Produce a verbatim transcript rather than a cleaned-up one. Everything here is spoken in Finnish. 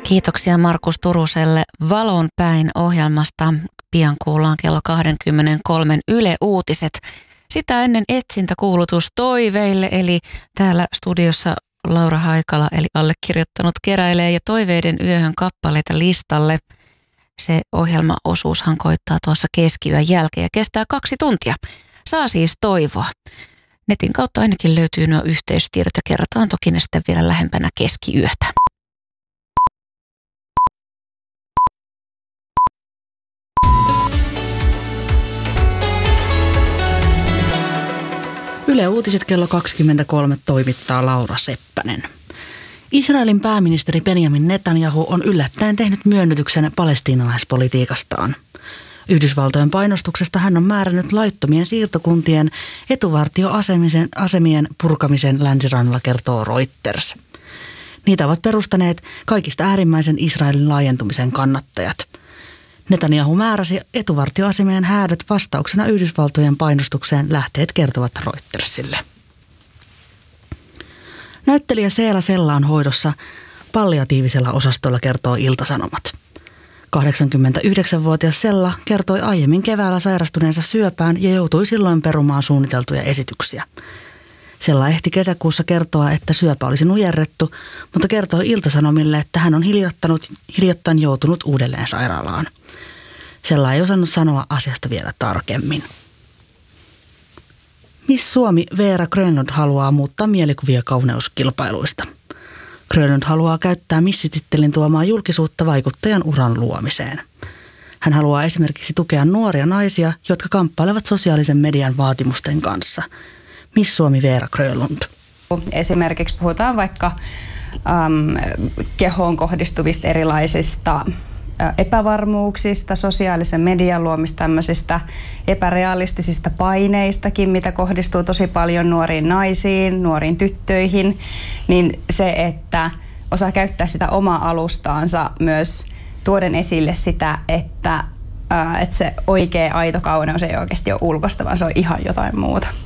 Kiitoksia Markus Turuselle Valon päin -ohjelmasta. Pian kuullaan kello kaksikymmentäkolme Yle Uutiset. Sitä ennen etsintäkuulutus toiveille, eli täällä studiossa Laura Haikala eli allekirjoittanut keräilee ja toiveiden yöhön kappaleita listalle. Se ohjelmaosuushan koittaa tuossa keskiyön jälkeen ja kestää kaksi tuntia. Saa siis toivoa. Netin kautta ainakin löytyy nuo yhteystiedot ja kerrotaan toki ne sitten vielä lähempänä keskiyötä. Yle Uutiset kello kaksikymmentäkolme toimittaa Laura Seppänen. Israelin pääministeri Benjamin Netanyahu on yllättäen tehnyt myönnytyksen palestiinalaispolitiikastaan. Yhdysvaltojen painostuksesta hän on määrännyt laittomien siirtokuntien etuvartioasemien purkamisen länsirannalla, kertoo Reuters. Niitä ovat perustaneet kaikista äärimmäisen Israelin laajentumisen kannattajat. Netanyahu määräsi etuvartioasemien häädöt vastauksena Yhdysvaltojen painostukseen, lähteet kertovat Reutersille. Näyttelijä Seela Sella on hoidossa palliatiivisella osastolla, kertoo Ilta-Sanomat. kahdeksankymmentäyhdeksänvuotias Sella kertoi aiemmin keväällä sairastuneensa syöpään ja joutui silloin perumaan suunniteltuja esityksiä. Sella ehti kesäkuussa kertoa, että syöpä olisi nujerrettu, mutta kertoi Ilta-Sanomille, että hän on hiljattain joutunut uudelleen sairaalaan. Sella ei osannut sanoa asiasta vielä tarkemmin. Miss Suomi Veera Grönlund haluaa muuttaa mielikuvia kauneuskilpailuista. Grönlund haluaa käyttää missitittelin tuomaa julkisuutta vaikuttajan uran luomiseen. Hän haluaa esimerkiksi tukea nuoria naisia, jotka kamppailevat sosiaalisen median vaatimusten kanssa. Miss Suomi Veera Grönlund. Esimerkiksi puhutaan vaikka äm, kehoon kohdistuvista erilaisista ä, epävarmuuksista, sosiaalisen median luomista tämmöisistä epärealistisista paineistakin, mitä kohdistuu tosi paljon nuoriin naisiin, nuoriin tyttöihin, niin se, että osaa käyttää sitä omaa alustaansa myös tuoden esille sitä, että, ä, että se oikea aito kauneus ei oikeasti ole ulkoista, vaan se on ihan jotain muuta.